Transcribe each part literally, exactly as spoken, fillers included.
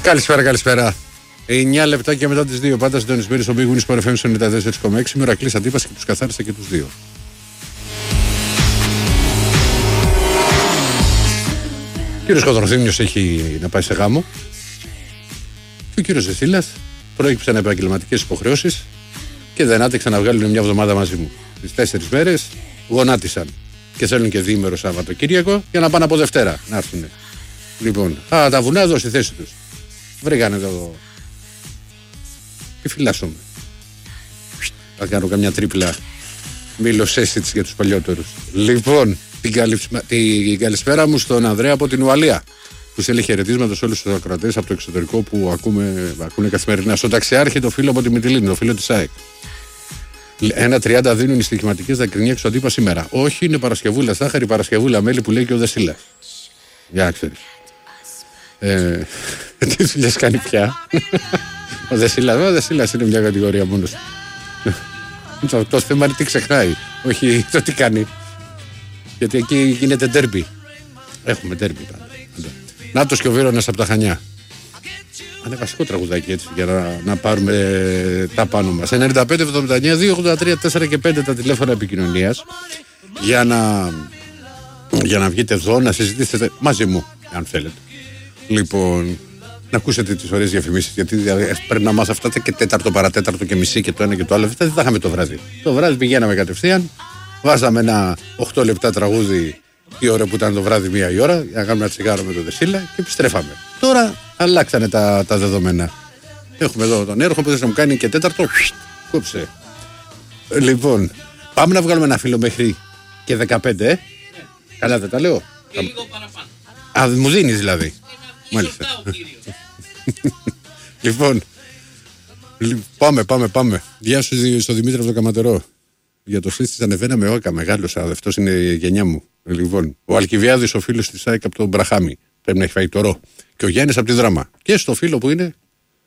Καλησπέρα, καλησπέρα. εννιά λεπτά και μετά τις δύο. Πάντα συντονισμένοι στο Big Win Sport εφ εμ ενενήντα τέσσερα κόμμα έξι. Μυρακλής αντίπαση και τους καθάρισε και τους δύο. Ο κύριος Κοντροθύμιος έχει να πάει σε γάμο. Και ο κύριος Ζεσίλας προέκυψαν επαγγελματικές υποχρεώσεις και δεν άτεξαν να βγάλουν μια εβδομάδα μαζί μου. Τις τέσσερις μέρες γονάτισαν και θέλουν και διήμερο Σαββατοκύριακο για να πάνε από Δευτέρα να έρθουν. Λοιπόν, α, τα βουνά εδώ στη θέση τους. Βρήκανε εδώ. Και φυλάσσομαι. Θα κάνω καμιά τρίπλα Μίλος Έσιτς για τους παλιότερους. Λοιπόν, την, καλυσπέρα, την καλησπέρα μου στον Ανδρέα από την Ουαλία, που στέλνει χαιρετίσματα σε όλους τους ακροατές από το εξωτερικό που ακούμε, ακούνε καθημερινά. Στον ταξιάρχη, το φίλο από τη Μυτιλήνη, το φίλο της ΑΕΚ. Ένα τριάντα δίνουν οι στοιχηματικές δακρυνιές του αντίπα σήμερα. Όχι, είναι Παρασκευούλα Στάχαρη, Παρασκευούλα Μέλη που λέει και ο Δεσίλας. Για να ξέρεις. Ε, τι δουλειές κάνει πια. Ο Δεσίλας, ο Δεσίλας είναι μια κατηγορία μόνος. το, το θέμα είναι τι ξεχνάει, όχι το τι κάνει. Γιατί εκεί γίνεται ντέρμπι. Έχουμε ντέρμπι πάντα. Νάτος και ο Βίρονας από τα Χανιά. Είναι βασικό τραγουδάκι έτσι για να, να πάρουμε τα πάνω μας. ενενήντα πέντε εβδομήντα εννιά διακόσια ογδόντα τρία τέσσερα και πέντε τα τηλέφωνα επικοινωνίας για να, για να βγείτε εδώ να συζητήσετε μαζί μου, αν θέλετε. Λοιπόν, να ακούσετε τις ωραίες διαφημίσεις, γιατί πρέπει να μας αυτά και τέταρτο παρατέταρτο και μισή και το ένα και το άλλο. Δεν θα είχαμε το βράδυ. Το βράδυ πηγαίναμε κατευθείαν, βάζαμε ένα οκτώ λεπτά τραγούδι η ώρα που ήταν το βράδυ, μία η ώρα, για να κάνουμε ένα τσιγάρο με τον Δεσίλα και επιστρέφαμε. Τώρα αλλάξανε τα, τα δεδομένα. Έχουμε εδώ τον έργο που θα μου κάνει και τέταρτο. Κόψε. Λοιπόν, πάμε να βγάλουμε ένα φίλο μέχρι και δεκαπέντε. Ε? Καλά δεν τα λέω. Και λίγο παραπάνω. Α, μου δίνεις δηλαδή. Μάλιστα. Λοιπόν, πάμε, πάμε, πάμε. Γεια σου στο Δημήτρη από το Καματερό. Για το σύστης ανεβαίναμε όκα, μεγάλος, αυτός είναι η γενιά μου. Λοιπόν, ο Αλκιβιάδης, ο φίλος της ΑΕΚ από τον Μπραχάμι. Πρέπει να έχει φάει το ρο. Και ο Γιάννης από τη Δράμα. Και στο φίλο που είναι.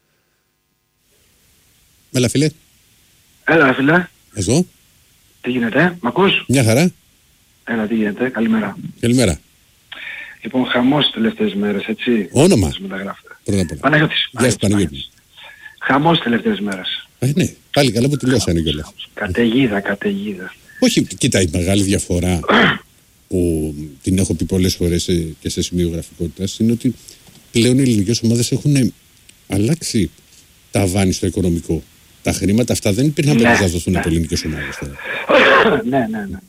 Έλα, φίλε. Έλα, φίλε. Εδώ. Τι γίνεται, μ' ακούς? Μια χαρά. Έλα, τι γίνεται, καλημέρα. Καλημέρα. Λοιπόν, χαμός τις τελευταίες μέρες, έτσι. Όνομα. Πρώτα απ' όλα. Παναγιώτης. Γεια σου, Παναγιώτη. Χαμός τις τελευταίες μέρες. Ε, ναι, πάλι καλά που τελειώσανε κιόλας. Καταιγίδα, καταιγίδα. Όχι, κοίτα, η μεγάλη διαφορά που την έχω πει πολλές φορές και σε σημείο γραφικότητας είναι ότι πλέον οι ελληνικές ομάδες έχουν αλλάξει τα βάνη στο οικονομικό. Τα χρήματα αυτά δεν υπήρχαν ναι, να δοθούν ναι. από ελληνικές ομάδες. ναι, ναι, ναι.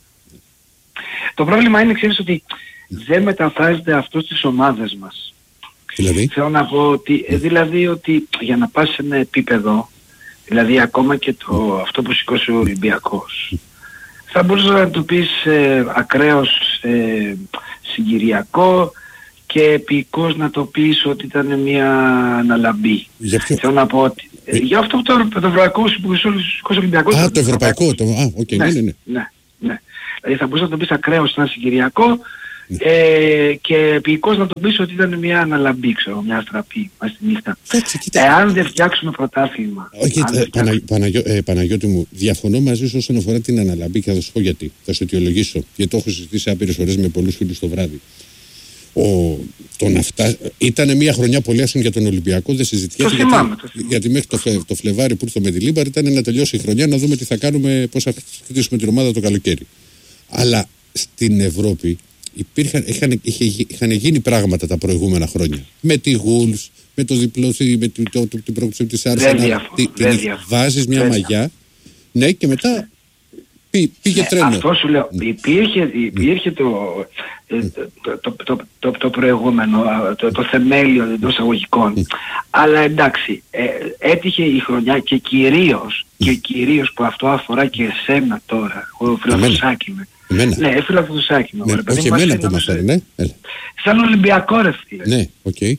Το πρόβλημα είναι, ξέρεις, ότι δεν μεταφράζεται αυτό στις ομάδες μας. Δηλαδή? Θέλω να πω ότι, mm. δηλαδή ότι για να πας σε ένα επίπεδο, δηλαδή ακόμα και το, mm. αυτό που σηκώσει ο Ολυμπιακός, mm. θα μπορούσες να το πεις ε, ακραίος ε, συγκυριακό και επικός να το πεις ότι ήταν μια αναλαμπή. Για ποιο? Θέλω να πω ότι ε, για αυτό το, το ευρωπαϊκό που σηκώσει ο Ολυμπιακός. Α, το ευρωπαϊκό, το, α, okay, ναι, ναι, ναι. ναι, ναι. Δηλαδή θα μπορούσες να το πεις ακραίος ένα συγκυριακό ε, και επικός να το πεις ότι ήταν μια αναλαμπή, ξέρω, μια αστραπή μέσα στη νύχτα. Εάν δεν φτιάξουμε πρωτάθλημα. Όχι, ε, Παναγιώ, Παναγιώ, ε, Παναγιώτη μου, διαφωνώ μαζί σου όσον αφορά την αναλαμπή και θα σου πω γιατί. Θα σου αιτιολογήσω. Γιατί το έχω συζητήσει άπειρες φορές με πολλούς φίλους το βράδυ. Ο, τον αυτά, ήταν μια χρονιά πολύ άσχημη για τον Ολυμπιακό, δεν συζητιέται. Γιατί, γιατί μέχρι το, Φλε, το Φλεβάρι που ήρθε με τη Λίμπαρ ήταν να τελειώσει η χρονιά, να δούμε τι θα κάνουμε, πώς θα χτίσουμε την ομάδα το καλοκαίρι. Αλλά στην Ευρώπη υπήρχαν, είχαν, είχε, είχαν γίνει πράγματα τα προηγούμενα χρόνια. Με τη Wolves, με το διπλό, με το, το, το, την πρόκληση της Arsenal. Βάζεις μια μαγιά, ναι, και μετά πή, πήγε τρένο. Αυτό σου λέω, υπήρχε, υπήρχε το, το, το, το, το, το προηγούμενο, το, το θεμέλιο εντός εισαγωγικών. Αλλά εντάξει, ε, έτυχε η χρονιά και κυρίως, και κυρίως που αυτό αφορά και εσένα τώρα, ο Φιλαθουσάκη με. Εμένα. Ναι, Φιλαθουσάκη με. Ναι, όχι εμένα που μας φέρει, ναι. Σαν Ολυμπιακό ρε φίλε. Ναι, οκ. Okay.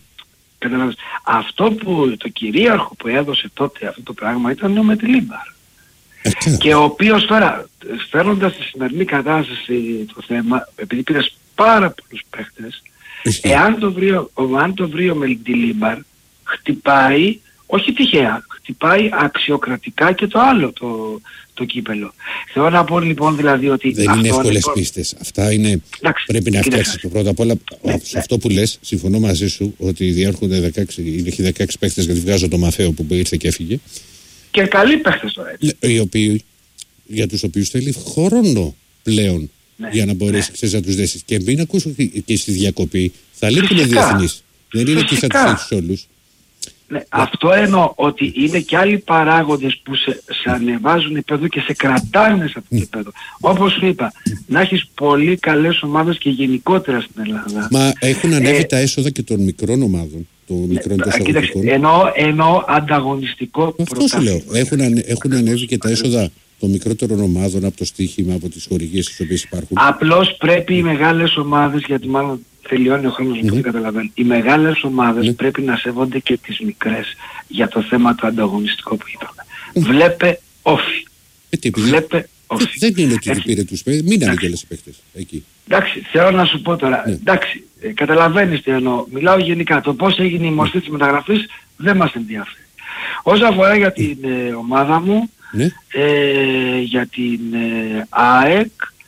Αυτό που, το κυρίαρχο που έδωσε τότε αυτό το πράγμα ήταν ο Μετλίμπαρ. Και ο οποίος τώρα, φέρνοντας στη σημερινή κατάσταση το θέμα, επειδή πήρες πάρα πολλούς παίχτες, εάν το βρει, αν το βρει ο Μελντιλίμπαρ, χτυπάει, όχι τυχαία, χτυπάει αξιοκρατικά και το άλλο το, το κύπελο. Θέλω να πω λοιπόν δηλαδή ότι... Δεν είναι εύκολες λοιπόν... πίστες. Αυτά είναι... Λάξε, πρέπει να φτιάξεις το πρώτα απ' όλα. Σε αυτό που λες, συμφωνώ μαζί σου ότι διέρχονται δεκαέξι, έχει δεκαέξι παίχτες, γιατί βγάζω το Μαθαίο που ήρθε και έφυγε. Και καλοί παίχτες τώρα έτσι. Οι οποίοι, για τους οποίους θέλει χρόνο πλέον. Ναι, για να μπορέσει ναι. να τους δέσεις. Και μην ακούσω και στη διακοπή θα λείπουν οι διεθνείς. Δεν είναι και θα τους έχεις όλους. Ναι, yeah. Αυτό εννοώ ότι είναι και άλλοι παράγοντες που σε, σε ανεβάζουν επίπεδο και σε κρατάνε σε αυτό το επίπεδο. Όπως σου είπα, να έχεις πολύ καλές ομάδες και γενικότερα στην Ελλάδα. Μα έχουν ανέβει ε, τα έσοδα και των μικρών ομάδων. Το μικρό ε, κοίταξε, εννοώ, εννοώ ανταγωνιστικό πρωτάθλημα. Αυτό σου λέω. Έχουν, έχουν ανέβει και τα έσοδα των μικρότερων ομάδων από το στοίχημα, από τις χορηγίες τις οποίες υπάρχουν. Απλώς πρέπει οι μεγάλες ομάδες, γιατί μάλλον τελειώνει ο χρόνος, mm-hmm. δεν καταλαβαίνω. Οι μεγάλες ομάδες mm-hmm. πρέπει να σέβονται και τις μικρές για το θέμα το ανταγωνιστικό που είπαμε. Mm-hmm. Βλέπε όφι. Ε, Βλέπε όφι. Δεν είναι ότι δεν πήρε τους παίκτες, μείνανε και όλες οι παίκτες εκεί. Εντάξει, θέλω να σου πω τώρα, ναι. εντάξει, ε, καταλαβαίνεις τι εννοώ. Μιλάω γενικά, το πώς έγινε η μορφή της μεταγραφής δεν μας ενδιαφέρει. Όσον αφορά για την ε, ομάδα μου, ναι. ε, για την ε, ΑΕΚ,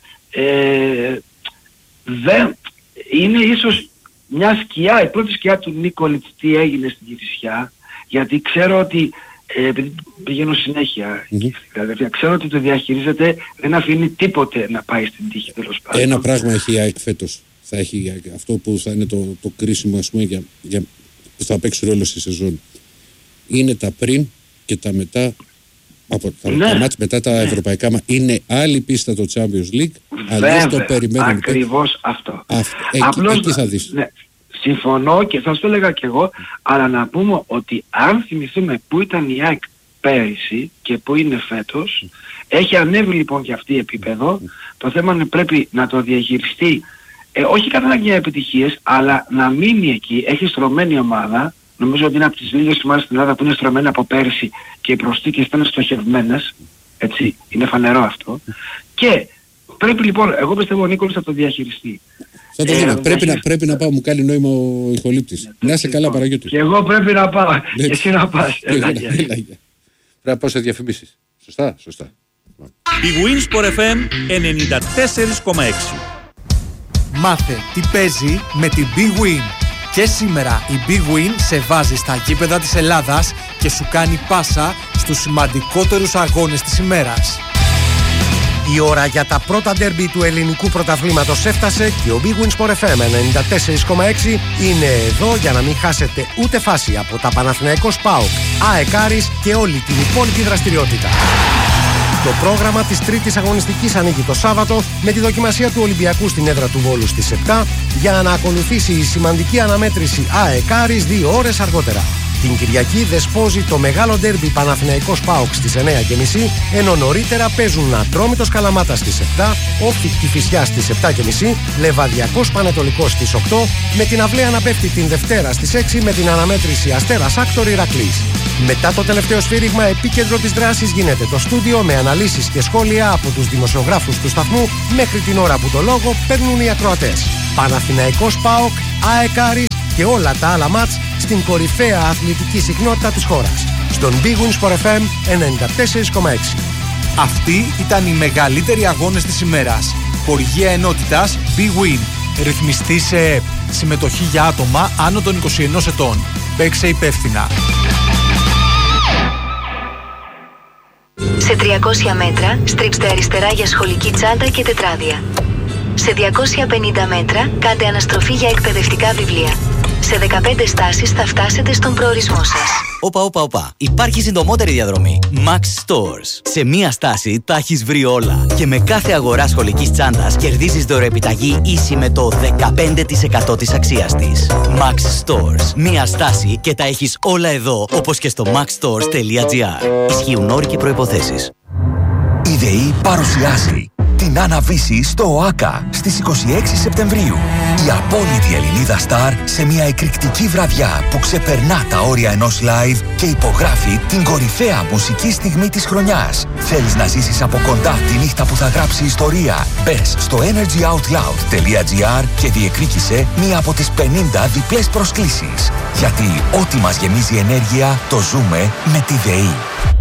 ε, δεν... είναι ίσως μια σκιά, η πρώτη σκιά του Νίκολιτς τι έγινε στην Κηφισιά, γιατί ξέρω ότι, ε, επειδή πηγαίνω συνέχεια, mm-hmm. δηλαδή, ξέρω ότι το διαχειρίζεται, δεν αφήνει τίποτε να πάει στην τύχη τέλος πάντων. Ένα πράγμα έχει η ΑΕΚ φέτος, θα έχει αυτό που θα είναι το, το κρίσιμο, ας πούμε, για, για, που θα παίξει ρόλο στη σεζόν. Είναι τα πριν και τα μετά. Από τα, ναι. τα μάτς μετά τα ναι. ευρωπαϊκά μα είναι άλλη πίστα το Champions League. Αλλιώς το περιμένουμε. Ακριβώς αυτό. αυτό. Εκεί, Απλώς, εκεί θα δεις. Ναι, συμφωνώ και θα σου το έλεγα και εγώ, αλλά να πούμε ότι αν θυμηθούμε που ήταν η ΑΕΚ πέρυσι και που είναι φέτος, έχει ανέβει λοιπόν και αυτή επίπεδο. Το θέμα είναι πρέπει να το διαχειριστεί, ε, όχι κατά για επιτυχίες, αλλά να μείνει εκεί. Έχει στρωμένη ομάδα. Νομίζω ότι είναι από τις λίγες ομάδες στην Ελλάδα που είναι στραμμένα από πέρσι και οι προσθήκες ήταν στοχευμένες. Έτσι, είναι φανερό αυτό. Και πρέπει λοιπόν, εγώ πιστεύω ο Νίκολας θα το διαχειριστεί. Θα το ε, πρέπει, διαχειριστεί. να, πρέπει να πάω, μου κάνει νόημα ο ηχολήπτης. Ναι, να είσαι καλά, Παναγιώτη. Και εγώ πρέπει να πάω. Και εσύ να πας. Πρέπει να πάω σε διαφημίσεις. Σωστά, σωστά. Η Winsport εφ εμ ενενήντα τέσσερα κόμμα έξι. Μάθε τι παίζει με την Big Win. Και σήμερα η Big Win σε βάζει στα γήπεδα της Ελλάδας και σου κάνει πάσα στους σημαντικότερους αγώνες της ημέρας. Η ώρα για τα πρώτα ντέρμπι του ελληνικού πρωταθλήματος έφτασε και ο Big Win Sport εφ εμ ενενήντα τέσσερα κόμμα έξι είναι εδώ για να μην χάσετε ούτε φάση από τα Παναθηναϊκός ΠΑΟΚ, ΑΕΚ Άρης και όλη την υπόλοιπη δραστηριότητα. Το πρόγραμμα της τρίτης αγωνιστικής ανοίγει το Σάββατο με τη δοκιμασία του Ολυμπιακού στην έδρα του Βόλου στις επτά για να ακολουθήσει η σημαντική αναμέτρηση ΑΕΚ Άρης δύο ώρες αργότερα. Την Κυριακή δεσπόζει το μεγάλο ντέρμπι Παναθηναϊκός ΠΑΟΚ στις εννιά και μισή, ενώ νωρίτερα παίζουν Ατρόμητος Καλαμάτα στις επτά, Όφη Κηφισιά στις επτά και μισή, Λεβαδιακός Πανετολικός στις οκτώ, με την αυλαία να πέφτει την Δευτέρα στις έξι με την αναμέτρηση Αστέρας Άκτορ Ηρακλής. Μετά το τελευταίο σφύριγμα, επίκεντρο της δράσης γίνεται το στούντιο με αναλύσεις και σχόλια από τους δημοσιογράφους του σταθμού μέχρι την ώρα που το λόγο παίρνουν οι ακροατές. Παναθηναϊκός ΠΑΟΚ, ΑΕΚ Άρης και όλα τα άλλα μάτς στην κορυφαία αθλητική συχνότητα της χώρας. Στον Big Win Sport εφ εμ ενενήντα τέσσερα κόμμα έξι. Αυτοί ήταν οι μεγαλύτεροι αγώνες της ημέρας. Χορηγία ενότητας Big Win. Ρυθμιστή σε ΕΕΠ. Συμμετοχή για άτομα άνω των είκοσι ενός ετών. Παίξε υπεύθυνα. Σε τριακόσια μέτρα στρίψτε αριστερά για σχολική τσάντα και τετράδια. Σε διακόσια πενήντα μέτρα κάντε αναστροφή για εκπαιδευτικά βιβλία. Σε δεκαπέντε στάσεις θα φτάσετε στον προορισμό σας. Όπα, όπα, όπα. Υπάρχει συντομότερη διαδρομή. Max Stores. Σε μία στάση τα έχεις βρει όλα. Και με κάθε αγορά σχολικής τσάντας κερδίζεις δωρεοεπιταγή ίση με το δεκαπέντε τοις εκατό της αξίας της. Max Stores. Μία στάση και τα έχεις όλα εδώ, όπως και στο maxstores τελεία gr. Ισχύουν όροι και προϋποθέσεις. Η ΔΕΗ παρουσιάζει την Άννα Βύση στο ΟΑΚΑ στις είκοσι έξι Σεπτεμβρίου. Η απόλυτη Ελληνίδα Σταρ σε μια εκρηκτική βραδιά που ξεπερνά τα όρια ενός live και υπογράφει την κορυφαία μουσική στιγμή της χρονιάς. Θέλεις να ζήσεις από κοντά τη νύχτα που θα γράψει ιστορία? Μπες στο energyoutloud.gr και διεκδίκησε μία από τις πενήντα διπλές προσκλήσεις. Γιατί ό,τι μας γεμίζει ενέργεια το ζούμε με τη ΔΕΗ.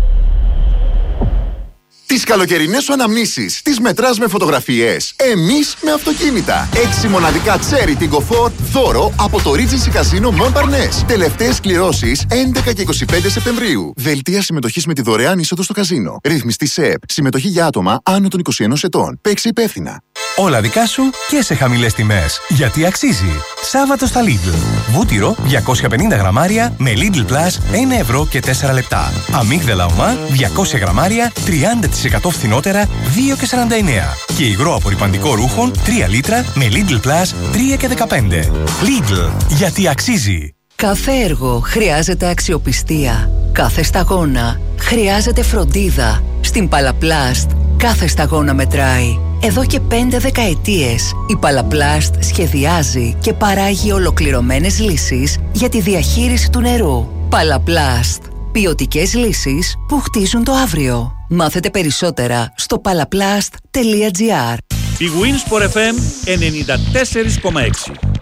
Τις καλοκαιρινές σου αναμνήσεις τις μετράς με φωτογραφίες. Εμείς με αυτοκίνητα. Έξι μοναδικά Cherry Tiggo φορ δώρο από το Regency Casino Montparnasse. Τελευταίες κληρώσεις έντεκα και είκοσι πέντε Σεπτεμβρίου. Δελτία συμμετοχής με τη δωρεάν είσοδο στο καζίνο. Ρύθμιστη ΣΕΠ. Συμμετοχή για άτομα άνω των είκοσι ενός ετών. Παίξε υπεύθυνα. Όλα δικά σου και σε χαμηλές τιμές. Γιατί αξίζει. Σάββατο στα Lidl. Βούτυρο διακόσια πενήντα γραμμάρια με Lidl Plus ένα ευρώ και τέσσερα λεπτά. Αμύγδαλα ομά διακόσια γραμμάρια τριάντα τοις εκατό φθηνότερα δύο και σαράντα εννέα. Και υγρό απορρυπαντικό ρούχων τρία λίτρα με Lidl Plus τρία και δεκαπέντε. Lidl. Γιατί αξίζει. Κάθε έργο χρειάζεται αξιοπιστία. Κάθε σταγόνα χρειάζεται φροντίδα. Στην Παλαπλάστ κάθε σταγόνα μετράει. Εδώ και πέντε δεκαετίες η Παλαπλάστ σχεδιάζει και παράγει ολοκληρωμένες λύσεις για τη διαχείριση του νερού. Παλαπλάστ. Ποιοτικές λύσεις που χτίζουν το αύριο. Μάθετε περισσότερα στο παλαπλάστ τελεία τζι άρ. Η Winsport εφ εμ ενενήντα τέσσερα κόμμα έξι.